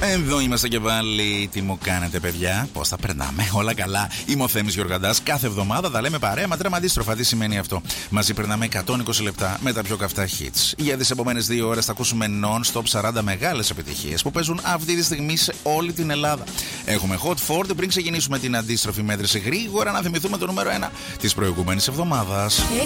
Εδώ είμαστε και πάλι. Τι μου κάνετε, παιδιά? Πώς τα περνάμε? Όλα καλά. Είμαι ο Θέμης Γιοργαντάς. Κάθε εβδομάδα τα λέμε παρέα, μα τρέμα αντίστροφα. Τι σημαίνει αυτό? Μαζί περνάμε 120 λεπτά με τα πιο καυτά hits. Για τις επόμενες 2 ώρες θα ακούσουμε non-stop 40 μεγάλες επιτυχίες που παίζουν αυτή τη στιγμή σε όλη την Ελλάδα. Έχουμε Hot 40 πριν ξεκινήσουμε την αντίστροφη μέτρηση. Γρήγορα να θυμηθούμε το νούμερο 1 της προηγούμενης εβδομάδας.